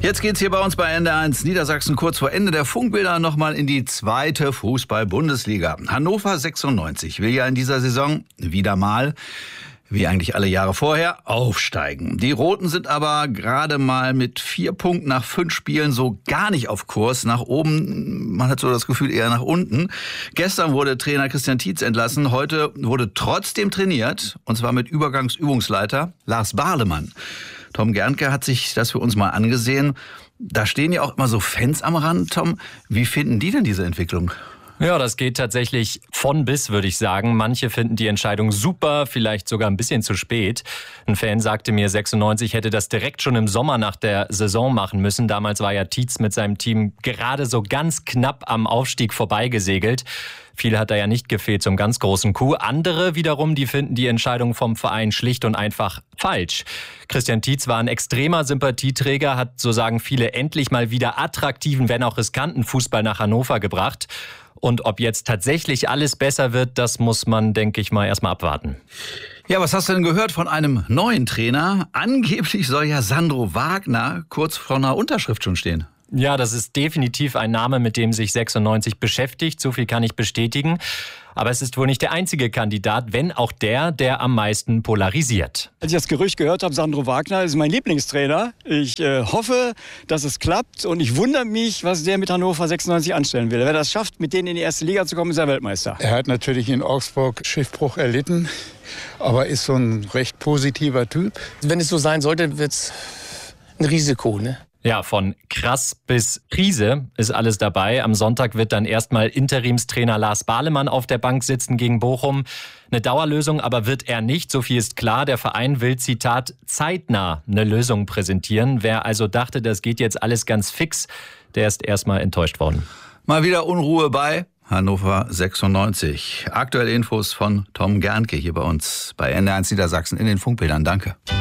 Jetzt geht's hier bei uns bei NDR1 Niedersachsen kurz vor Ende der Funkbilder nochmal in die zweite Fußball-Bundesliga. Hannover 96 will ja in dieser Saison wieder mal, wie eigentlich alle Jahre vorher, aufsteigen. Die Roten sind aber gerade mal mit 4 Punkten nach 5 Spielen so gar nicht auf Kurs. Nach oben, man hat so das Gefühl, eher nach unten. Gestern wurde Trainer Christian Tietz entlassen. Heute wurde trotzdem trainiert, und zwar mit Übergangsübungsleiter Lars Barlemann. Tom Gernke hat sich das für uns mal angesehen. Da stehen ja auch immer so Fans am Rand, Tom. Wie finden die denn diese Entwicklung? Ja, das geht tatsächlich von bis, würde ich sagen. Manche finden die Entscheidung super, vielleicht sogar ein bisschen zu spät. Ein Fan sagte mir, 96 hätte das direkt schon im Sommer nach der Saison machen müssen. Damals war ja Tietz mit seinem Team gerade so ganz knapp am Aufstieg vorbeigesegelt. Viel hat da ja nicht gefehlt zum ganz großen Coup. Andere wiederum, die finden die Entscheidung vom Verein schlicht und einfach falsch. Christian Tietz war ein extremer Sympathieträger, hat, so sagen viele, endlich mal wieder attraktiven, wenn auch riskanten Fußball nach Hannover gebracht. Und ob jetzt tatsächlich alles besser wird, das muss man, denke ich mal, erstmal abwarten. Ja, was hast du denn gehört von einem neuen Trainer? Angeblich soll ja Sandro Wagner kurz vor einer Unterschrift schon stehen. Ja, das ist definitiv ein Name, mit dem sich 96 beschäftigt. So viel kann ich bestätigen. Aber es ist wohl nicht der einzige Kandidat, wenn auch der am meisten polarisiert. Als ich das Gerücht gehört habe, Sandro Wagner ist mein Lieblingstrainer. Ich hoffe, dass es klappt. Und ich wundere mich, was der mit Hannover 96 anstellen will. Wer das schafft, mit denen in die erste Liga zu kommen, ist er Weltmeister. Er hat natürlich in Augsburg Schiffbruch erlitten, aber ist so ein recht positiver Typ. Wenn es so sein sollte, wird es ein Risiko, ne? Ja, von krass bis Krise ist alles dabei. Am Sonntag wird dann erstmal Interimstrainer Lars Barlemann auf der Bank sitzen gegen Bochum. Eine Dauerlösung aber wird er nicht, so viel ist klar. Der Verein will, Zitat, zeitnah eine Lösung präsentieren. Wer also dachte, das geht jetzt alles ganz fix, der ist erstmal enttäuscht worden. Mal wieder Unruhe bei Hannover 96. Aktuelle Infos von Tom Gernke hier bei uns bei NDR1 Niedersachsen in den Funkbildern. Danke.